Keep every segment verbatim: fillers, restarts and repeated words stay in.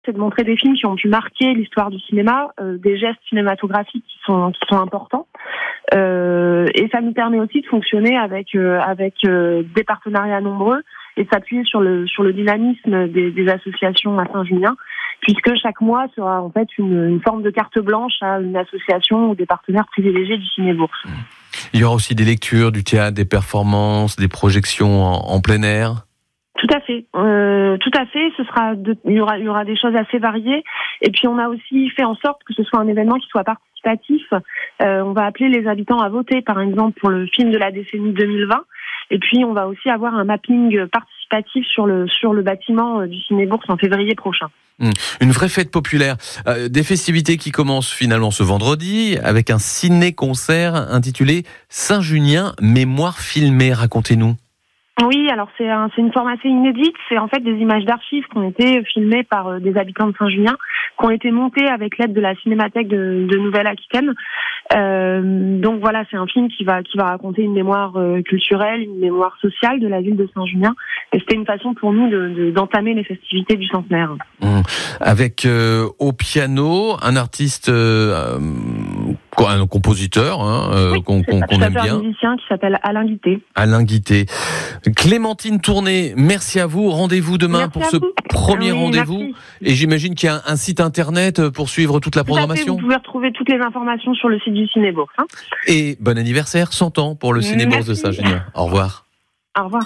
c'est de montrer des films qui ont pu marquer l'histoire du cinéma, euh, des gestes cinématographiques qui sont qui sont importants. Euh, et ça nous permet aussi de fonctionner avec euh, avec euh, des partenariats nombreux et de s'appuyer sur le sur le dynamisme des, des associations à Saint-Junien, puisque chaque mois sera en fait une, une forme de carte blanche à une association ou des partenaires privilégiés du Ciné-Bourse. Il y aura aussi des lectures, du théâtre, des performances, des projections en, en plein air. Tout à fait, euh, tout à fait. Ce sera, de, il y aura, il y aura des choses assez variées. Et puis on a aussi fait en sorte que ce soit un événement qui soit participatif. Euh, on va appeler les habitants à voter, par exemple pour le film de la décennie deux mille vingt. Et puis on va aussi avoir un mapping participatif sur le sur le bâtiment du Ciné-Bourse en février prochain. Une vraie fête populaire, euh, des festivités qui commencent finalement ce vendredi avec un ciné-concert intitulé Saint-Junien, mémoire filmée. Racontez-nous. Oui, alors c'est, un, c'est une forme assez inédite. C'est en fait des images d'archives qui ont été filmées par euh, des habitants de Saint-Junien, qui ont été montées avec l'aide de la Cinémathèque de, de Nouvelle-Aquitaine. Euh, donc voilà, c'est un film qui va qui va raconter une mémoire euh, culturelle, une mémoire sociale de la ville de Saint-Junien. Et c'était une façon pour nous de, de, d'entamer les festivités du centenaire. Mmh. Avec euh, au piano un artiste, euh, un compositeur hein, euh, oui, qu'on, qu'on, qu'on aime bien. Un musicien qui s'appelle Alain Guité. Alain Guité. Clémentine Tourné, merci à vous. Rendez-vous demain merci pour ce vous. premier oui, rendez-vous. Merci. Et j'imagine qu'il y a un, un site internet pour suivre toute la Tout à fait, programmation. vous pouvez retrouver toutes les informations sur le site du Ciné-Bourse. Hein. Et bon anniversaire, cent ans pour le Ciné-Bourse de Saint-Junien. Au revoir. Au revoir.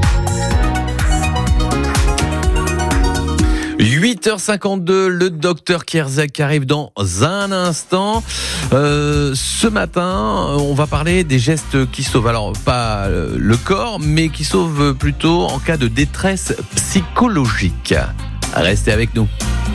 huit heures cinquante-deux, le docteur Kierzek arrive dans un instant. Euh, ce matin, on va parler des gestes qui sauvent, alors pas le corps, mais qui sauvent plutôt en cas de détresse psychologique. Restez avec nous.